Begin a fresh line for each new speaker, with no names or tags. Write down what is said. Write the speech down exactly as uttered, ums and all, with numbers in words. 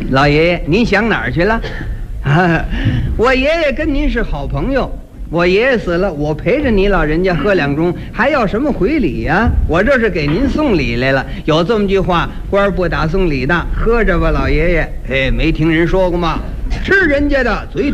老爷爷，您想哪儿去了？啊，我爷爷跟您是好朋友，我爷爷死了，我陪着你老人家喝两盅，还要什么回礼呀？我这是给您送礼来了。有这么句话，官不打送礼的，喝着吧，老爷爷。哎，没听人说过吗？吃人家的嘴